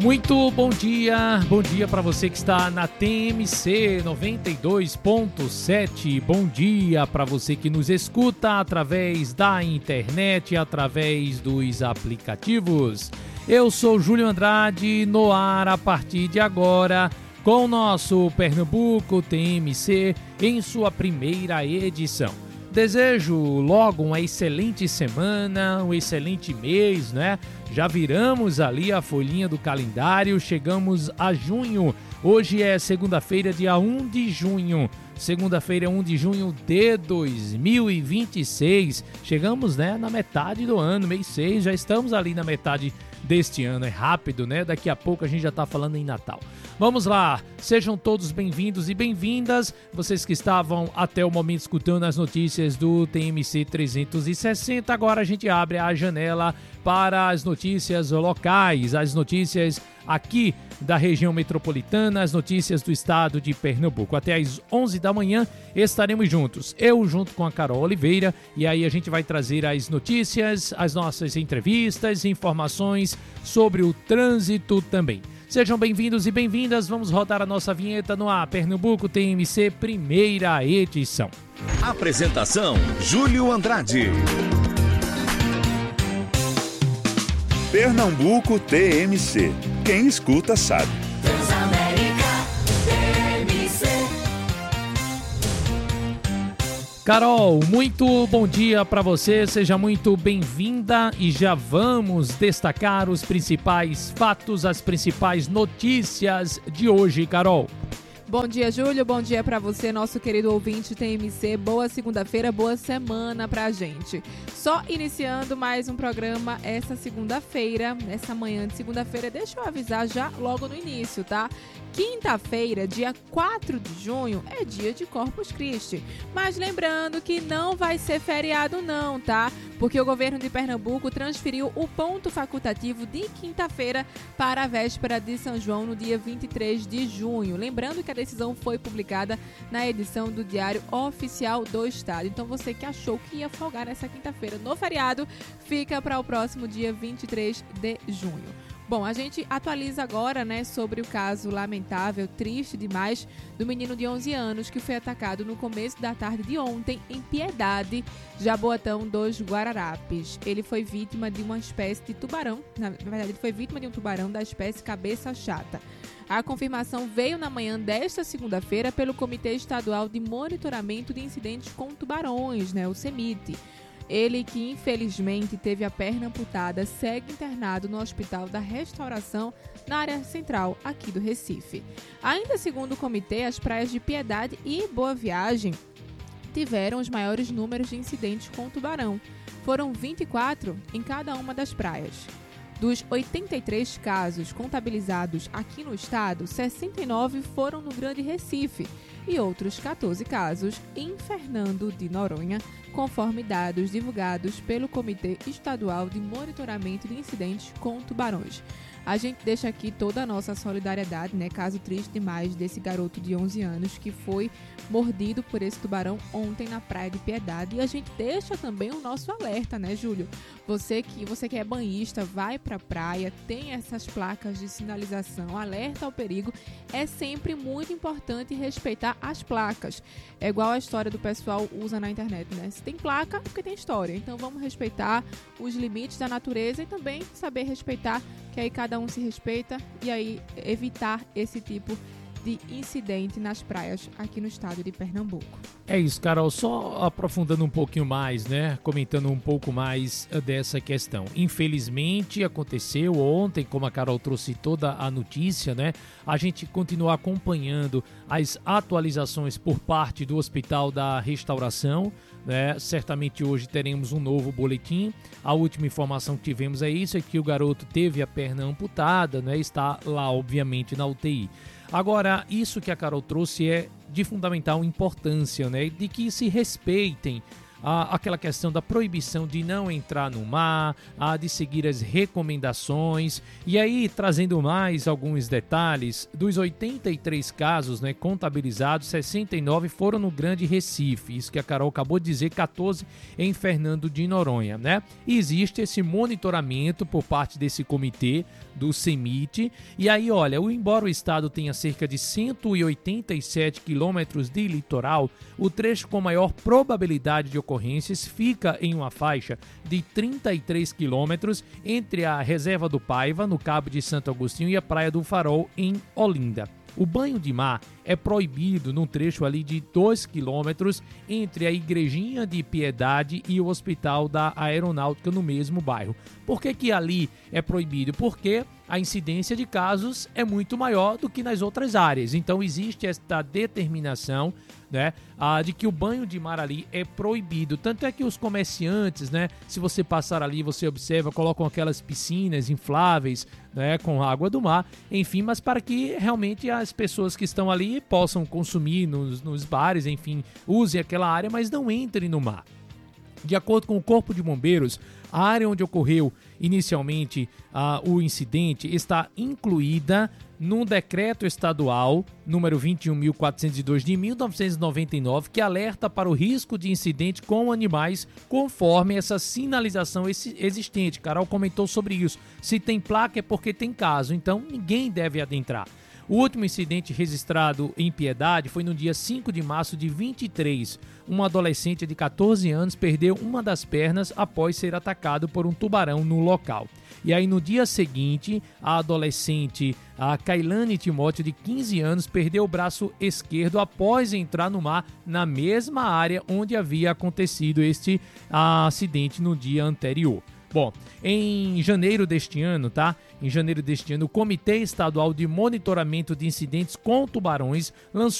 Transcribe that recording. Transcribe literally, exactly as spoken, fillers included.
Muito bom dia, bom dia para você que está na T M C noventa e dois ponto sete, bom dia para você que nos escuta através da internet, através dos aplicativos. Eu sou Júlio Andrade, no ar a partir de agora, com o nosso Pernambuco T M C em sua primeira edição. Desejo logo uma excelente semana, um excelente mês, né? Já viramos ali a folhinha do calendário, chegamos a junho. Hoje é segunda-feira, dia um de junho. Segunda-feira, um de junho de dois mil e vinte e seis. Chegamos, né, na metade do ano, mês seis, já estamos ali na metade deste ano. É rápido, né? Daqui a pouco a gente já está falando em Natal. Vamos lá, sejam todos bem-vindos e bem-vindas, vocês que estavam até o momento escutando as notícias do T M C trezentos e sessenta, agora a gente abre a janela para as notícias locais, as notícias aqui da região metropolitana, as notícias do estado de Pernambuco. Até às onze da manhã estaremos juntos, eu junto com a Carol Oliveira, e aí a gente vai trazer as notícias, as nossas entrevistas, informações sobre o trânsito também. Sejam bem-vindos e bem-vindas, vamos rodar a nossa vinheta no ar, Pernambuco T M C, primeira edição. Apresentação, Júlio Andrade. Pernambuco T M C, quem escuta sabe. Carol, muito bom dia para você, seja muito bem-vinda e já vamos destacar os principais fatos, as principais notícias de hoje, Carol. Bom dia, Júlio, bom dia para você, nosso querido ouvinte T M C, boa segunda-feira, boa semana pra gente. Só iniciando mais um programa essa segunda-feira, essa manhã de segunda-feira, deixa eu avisar já logo no início, tá? Quinta-feira, dia quatro de junho, é dia de Corpus Christi. Mas lembrando que não vai ser feriado não, tá? Porque o governo de Pernambuco transferiu o ponto facultativo de quinta-feira para a véspera de São João, no dia vinte e três de junho. Lembrando que a decisão foi publicada na edição do Diário Oficial do Estado. Então você que achou que ia folgar nessa quinta-feira no feriado, fica para o próximo dia vinte e três de junho. Bom, a gente atualiza agora, né, sobre o caso lamentável, triste demais, do menino de onze anos que foi atacado no começo da tarde de ontem em Piedade, Jaboatão dos Guararapes. Ele foi vítima de uma espécie de tubarão, na verdade ele foi vítima de um tubarão da espécie cabeça chata. A confirmação veio na manhã desta segunda-feira pelo Comitê Estadual de Monitoramento de Incidentes com Tubarões, né, o CEMIT. Ele, que infelizmente teve a perna amputada, segue internado no Hospital da Restauração, na área central aqui do Recife. Ainda segundo o comitê, as praias de Piedade e Boa Viagem tiveram os maiores números de incidentes com tubarão. Foram vinte e quatro em cada uma das praias. Dos oitenta e três casos contabilizados aqui no estado, sessenta e nove foram no Grande Recife e outros catorze casos em Fernando de Noronha, conforme dados divulgados pelo Comitê Estadual de Monitoramento de Incidentes com Tubarões. A gente deixa aqui toda a nossa solidariedade, né? Caso triste demais desse garoto de onze anos que foi mordido por esse tubarão ontem na Praia de Piedade. E a gente deixa também o nosso alerta, né, Júlio? Você que, você que é banhista, vai pra praia, tem essas placas de sinalização, alerta ao perigo. É sempre muito importante respeitar as placas. É igual a história do pessoal usa na internet, né? Se tem placa, é porque tem história. Então vamos respeitar os limites da natureza e também saber respeitar, que aí cada um se respeita, e aí evitar esse tipo de incidente nas praias aqui no estado de Pernambuco. É isso, Carol, só aprofundando um pouquinho mais, né, comentando um pouco mais dessa questão. Infelizmente aconteceu ontem, como a Carol trouxe toda a notícia, né, a gente continua acompanhando as atualizações por parte do Hospital da Restauração, né, certamente hoje teremos um novo boletim. A última informação que tivemos é isso, é que o garoto teve a perna amputada, né, está lá obviamente na U T I. Agora, isso que a Carol trouxe é de fundamental importância, né? De que se respeitem ah, aquela questão da proibição de não entrar no mar, ah, de seguir as recomendações. E aí, trazendo mais alguns detalhes, dos oitenta e três casos, né, contabilizados, sessenta e nove foram no Grande Recife, isso que a Carol acabou de dizer, quatorze em Fernando de Noronha, né? E existe esse monitoramento por parte desse comitê do CEMIT, e aí, olha, embora o estado tenha cerca de cento e oitenta e sete quilômetros de litoral, o trecho com maior probabilidade de ocorrências fica em uma faixa de trinta e três quilômetros entre a Reserva do Paiva, no Cabo de Santo Agostinho, e a Praia do Farol, em Olinda. O banho de mar é proibido num trecho ali de dois quilômetros entre a Igrejinha de Piedade e o Hospital da Aeronáutica no mesmo bairro. Por que que ali é proibido? Porque a incidência de casos é muito maior do que nas outras áreas. Então existe esta determinação, né, a, de que o banho de mar ali é proibido. Tanto é que os comerciantes, né, se você passar ali, você observa, colocam aquelas piscinas infláveis, né, com água do mar, enfim, mas para que realmente as pessoas que estão ali possam consumir nos, nos bares, enfim, usem aquela área, mas não entrem no mar. De acordo com o Corpo de Bombeiros, a área onde ocorreu inicialmente uh, o incidente está incluída num decreto estadual número vinte e um mil quatrocentos e dois de mil novecentos e noventa e nove, que alerta para o risco de incidente com animais conforme essa sinalização existente. Carol comentou sobre isso. Se tem placa é porque tem caso, então ninguém deve adentrar. O último incidente registrado em Piedade foi no dia cinco de março de vinte e três. Um adolescente de catorze anos perdeu uma das pernas após ser atacado por um tubarão no local. E aí no dia seguinte, a adolescente a Kailane Timóteo, de quinze anos, perdeu o braço esquerdo após entrar no mar na mesma área onde havia acontecido este acidente no dia anterior. Bom, em janeiro deste ano, tá? Em janeiro deste ano, o Comitê Estadual de Monitoramento de Incidentes com Tubarões lançou